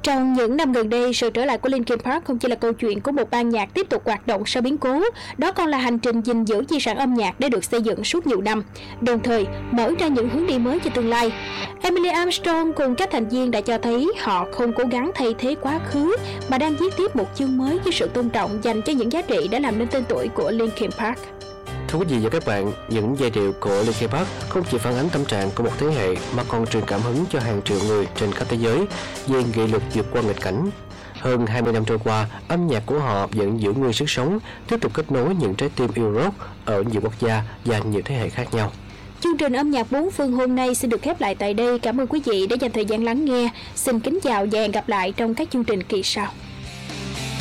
Trong những năm gần đây, sự trở lại của Linkin Park không chỉ là câu chuyện của một ban nhạc tiếp tục hoạt động sau biến cố, đó còn là hành trình gìn giữ di sản âm nhạc đã được xây dựng suốt nhiều năm, đồng thời mở ra những hướng đi mới cho tương lai. Emily Armstrong cùng các thành viên đã cho thấy họ không cố gắng thay thế quá khứ, mà đang viết tiếp một chương mới với sự tôn trọng dành cho những giá trị đã làm nên tên tuổi của Linkin Park. Thưa quý vị và các bạn, những giai điệu của Linkin Park không chỉ phản ánh tâm trạng của một thế hệ mà còn truyền cảm hứng cho hàng triệu người trên khắp thế giới về nghị lực vượt qua nghịch cảnh. Hơn 20 năm trôi qua, âm nhạc của họ vẫn giữ nguyên sức sống, tiếp tục kết nối những trái tim yêu rock ở nhiều quốc gia và nhiều thế hệ khác nhau. Chương trình âm nhạc 4 phương hôm nay xin được khép lại tại đây. Cảm ơn quý vị đã dành thời gian lắng nghe. Xin kính chào và hẹn gặp lại trong các chương trình kỳ sau.